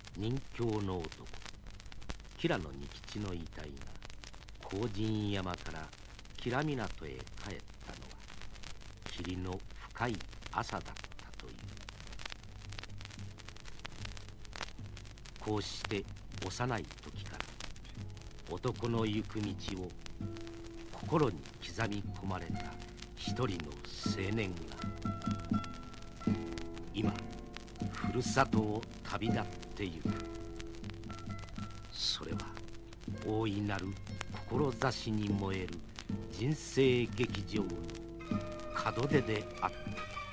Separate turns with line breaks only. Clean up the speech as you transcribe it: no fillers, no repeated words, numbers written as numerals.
任侠の男吉良の仁吉の遺体が荒神山から吉良港へ帰ったのは霧の深い朝だったという。こうして幼い時から男の行く道を心に刻み込まれた一人の青年が今ふるさとを旅立ってゆく。それは大いなる志に燃える人生劇場の門出であった。